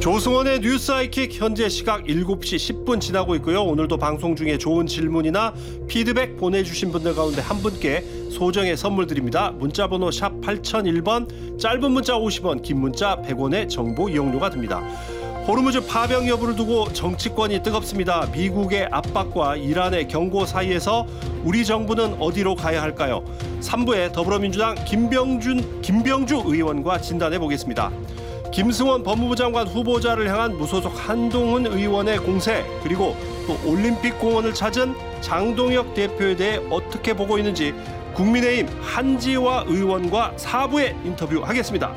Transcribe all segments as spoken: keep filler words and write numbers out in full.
조승원의 뉴스 아이킥, 현재 시각 일곱 시 십 분 지나고 있고요. 오늘도 방송 중에 좋은 질문이나 피드백 보내주신 분들 가운데 한 분께 소정의 선물 드립니다. 문자번호 샵 팔공공일 번, 짧은 문자 오십 원, 긴 문자 백 원의 정보 이용료가 듭니다. 호르무즈 파병 여부를 두고 정치권이 뜨겁습니다. 미국의 압박과 이란의 경고 사이에서 우리 정부는 어디로 가야 할까요? 삼 부에 더불어민주당 김병준, 김병주 의원과 진단해 보겠습니다. 김승원 법무부 장관 후보자를 향한 무소속 한동훈 의원의 공세, 그리고 또 올림픽 공원을 찾은 장동혁 대표에 대해 어떻게 보고 있는지 국민의힘 한지화 의원과 사 부에 인터뷰하겠습니다.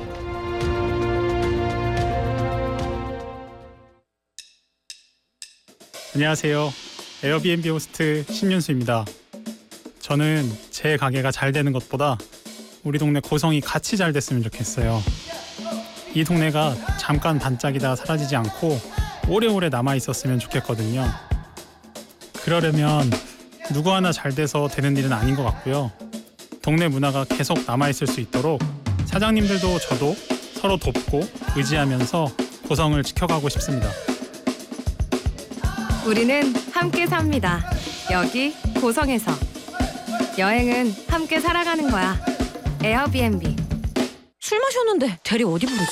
안녕하세요. 에어비앤비 호스트 신윤수입니다. 저는 제 가게가 잘 되는 것보다 우리 동네 고성이 같이 잘 됐으면 좋겠어요. 이 동네가 잠깐 반짝이다 사라지지 않고 오래오래 남아있었으면 좋겠거든요. 그러려면 누구 하나 잘 돼서 되는 일은 아닌 것 같고요. 동네 문화가 계속 남아있을 수 있도록 사장님들도 저도 서로 돕고 의지하면서 고성을 지켜가고 싶습니다. 우리는 함께 삽니다. 여기 고성에서. 여행은 함께 살아가는 거야. 에어비앤비. 술 마셨는데 대리 어디 부르지?